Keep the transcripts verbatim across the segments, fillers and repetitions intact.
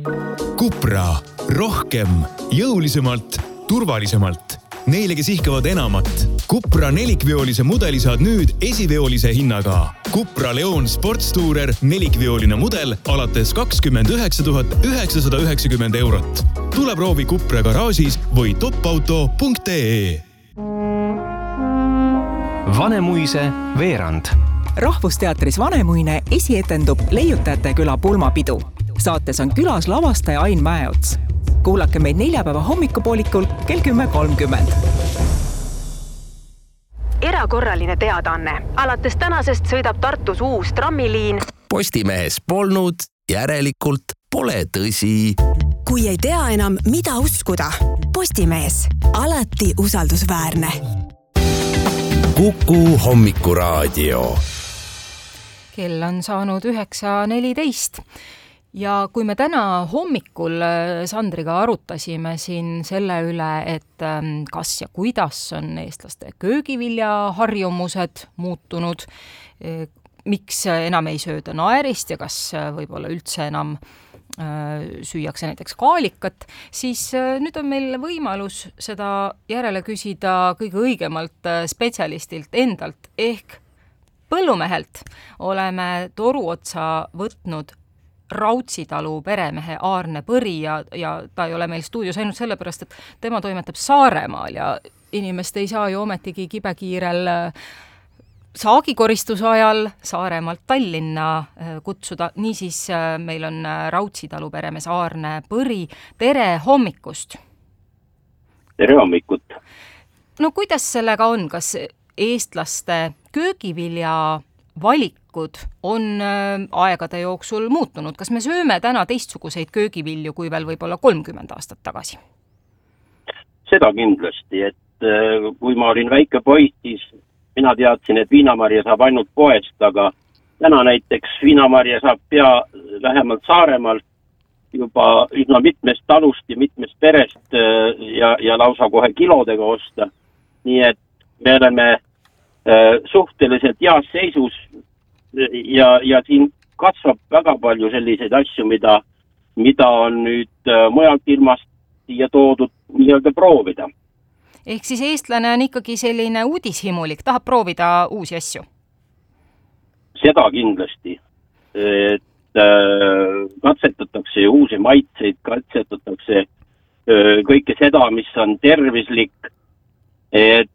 Cupra, rohkem, jõulisemalt, turvalisemalt. Neile, kes ihkavad enamat. Cupra nelikveolise mudeli saad nüüd esiveolise hinnaga. Cupra Leon Sports Tourer nelikveoline mudel alates kakskümmend üheksa tuhat üheksasada üheksakümmend eurot. Tule proovi Cupra garaažis või topauto punkt ee. Vanemuise veerand. Rahvusteatris Vanemuine esietendub Leiutajate küla pulmapidu. Saates on külas lavastaja Ain Mäeots. Kuulake meid neljapäeva hommikupoolikul kell kümme kolmkümmend. Erakorraline teadaanne. Alates tänasest sõidab Tartus uus trammiliin. Postimehes polnud, järelikult pole tõsi. Kui ei tea enam, mida uskuda. Postimees. Alati usaldusväärne. Kuku hommikuraadio. Kell on saanud üheksa neliteist. Ja kui me täna hommikul Sandriga arutasime siin selle üle, et kas ja kuidas on eestlaste köögiviljaharjumused muutunud, miks enam ei sööda naerist ja kas võib-olla üldse enam süüakse näiteks kaalikat, siis nüüd on meil võimalus seda järele küsida kõige õigemalt spetsialistilt endalt ehk põllumehelt. Oleme toru otsa võtnud Raudsitalu peremehe Aarne Põri ja, ja ta ei ole meil stuudios ainult sellepärast, et tema toimetab Saaremaal ja inimest ei saa ju ometigi kibekiirel saagikoristuse ajal Saaremaalt Tallinna kutsuda. Niisiis meil on Raudsitalu peremees Aarne Põri. Tere hommikust! Tere hommikut! No kuidas sellega on? Kas eestlaste köögivilja valikud on aegade jooksul muutunud? Kas me sööme täna teistsuguseid köögivilju kui veel võib-olla kolmkümmend aastat tagasi? Seda kindlasti, et kui ma olin väike poiss, siis mina teadsin, et viinamarja saab ainult poest, aga täna näiteks viinamarja saab pea vähemalt Saaremaalt juba üsna mitmest talust ja mitmest perest ja, ja lausa kohe kilodega osta. Nii et me oleme suhteliselt heas seisus ja, ja siin kasvab väga palju selliseid asju, mida, mida on nüüd mujalt ilmast siia toodud nii-öelda proovida. Ehk siis eestlane on ikkagi selline uudishimulik, tahab proovida uusi asju? Seda kindlasti. Et katsetatakse uusi maitseid, katsetatakse kõike seda, mis on tervislik, et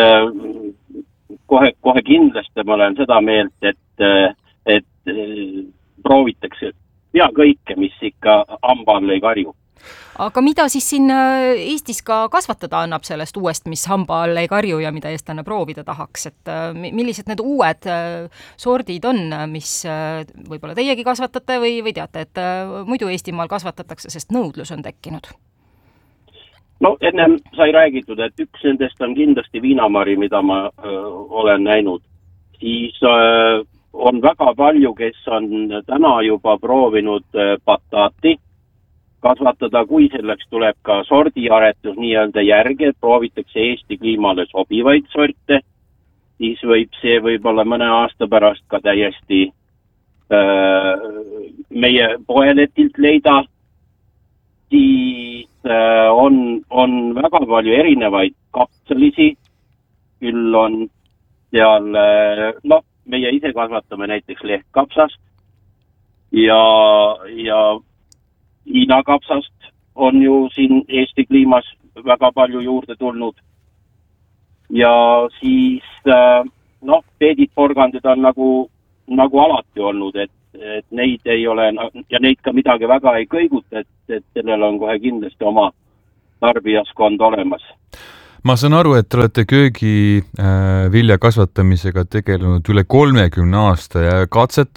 Kohe, kohe kindlasti ma olen seda meelt, et, et proovitakse pea kõike, mis ikka hamba all ei karju. Aga mida siis siin Eestis ka kasvatada annab sellest uuest, mis hamba all ei karju ja mida eestlane proovida tahaks? Et millised need uued sordid on, mis võib-olla teiegi kasvatate või, või teate, et muidu Eestimaal kasvatatakse, sest nõudlus on tekkinud? No ennem sai räägitud, et üks nendest on kindlasti viinamari, mida ma öö, olen näinud. Siis öö, on väga palju, kes on täna juba proovinud öö, bataati kasvatada, kui selleks tuleb ka sordiaretus nii-öelda järgi, et proovitakse Eesti kliimale sobivaid sorte, siis võib see võib-olla mõne aasta pärast ka täiesti öö, meie poeletilt leida. Siis on, on väga palju erinevaid kapsalisi, küll on seal, noh, meie ise kasvatame näiteks lehtkapsast ja, ja Hiina kapsast on ju siin Eesti kliimas väga palju juurde tulnud. Ja siis, noh, peedidporgandid on nagu, nagu alati olnud, et et neid ei ole ja neid ka midagi väga ei kõiguta, et, et sellel on kohe kindlasti oma tarbijaskond olemas. Ma saan aru, et te olete köögi äh, vilja kasvatamisega tegelenud üle kolmekümne aasta ja katset